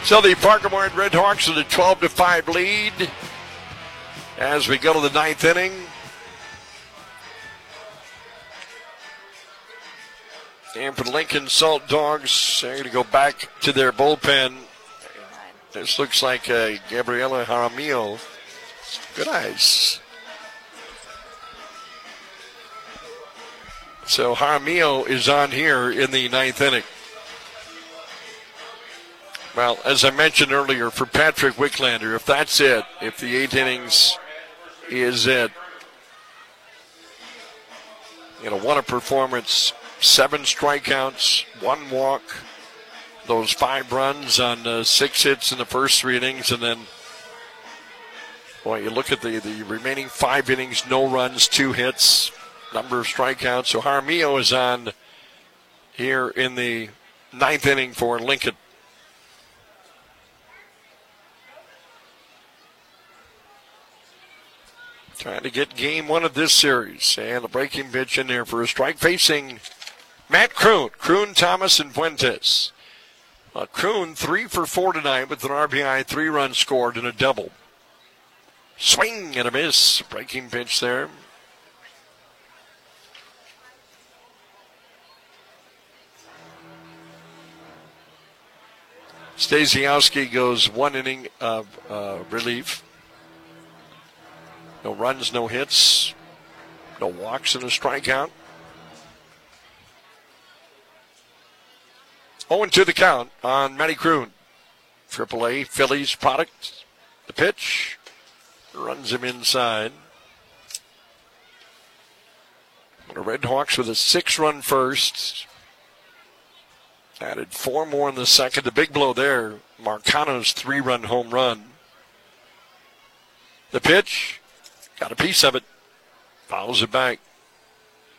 So the Parker Moore Redhawks with a 12-5 lead as we go to the ninth inning. And for the Lincoln Salt Dogs, they're going to go back to their bullpen. This looks like Gabriela Jaramillo. Good eyes. So Jaramillo is on here in the ninth inning. Well, as I mentioned earlier, for Patrick Wicklander, if that's it, if the 8 innings is it, what a performance. 7 strikeouts, 1 walk, those 5 runs on 6 hits in the first 3 innings, and then, boy, you look at the remaining 5 innings, no runs, 2 hits, number of strikeouts. So Jaramillo is on here in the ninth inning for Lincoln. Trying to get game 1 of this series. And a breaking pitch in there for a strike facing Matt Kroon. Kroon, Thomas, and Fuentes. Kroon 3 for 4 tonight with an RBI, 3 runs scored, and a double. Swing and a miss. Breaking pitch there. Stasiowski goes 1 inning of relief. No runs, no hits, no walks, and a strikeout. 0-2 the count on Matty Kroon. AAA Phillies product. The pitch runs him inside. The Redhawks with a 6-run first. Added 4 more in the second. The big blow there, Marcano's 3-run home run. The pitch. Got a piece of it. Fouls it back.